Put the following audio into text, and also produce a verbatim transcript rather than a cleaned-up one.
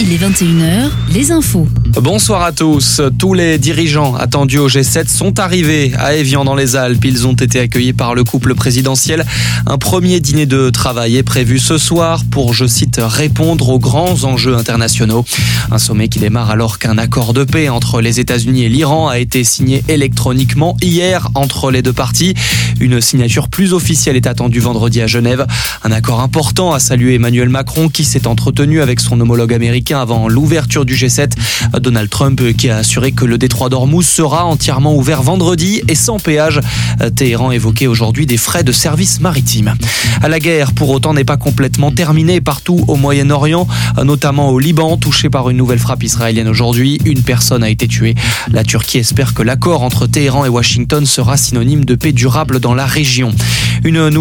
il est vingt et une heures, les infos. Bonsoir à tous. Tous les dirigeants attendus au G sept sont arrivés à Évian dans les Alpes. Ils ont été accueillis par le couple présidentiel. Un premier dîner de travail est prévu ce soir pour, je cite, répondre aux grands enjeux internationaux. Un sommet qui démarre alors qu'un accord de paix entre les États-Unis et l'Iran a été signé électroniquement hier entre les deux parties. Une signature plus officielle est attendue vendredi à Genève. Un accord important a salué Emmanuel Macron qui s'est entretenu avec son homologue américain avant l'ouverture du G sept. Donald Trump qui a assuré que le détroit d'Ormuz sera entièrement ouvert vendredi et sans péage. Téhéran évoquait aujourd'hui des frais de service maritime. La guerre, pour autant, n'est pas complètement terminée partout au Moyen-Orient, notamment au Liban, touché par une nouvelle frappe israélienne aujourd'hui. Une personne a été tuée. La Turquie espère que l'accord entre Téhéran et Washington sera synonyme de paix durable dans la région. Une